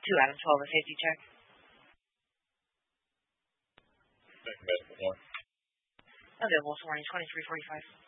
Adam 12, a safety check. Thank you, Madam. Available this morning, 2345.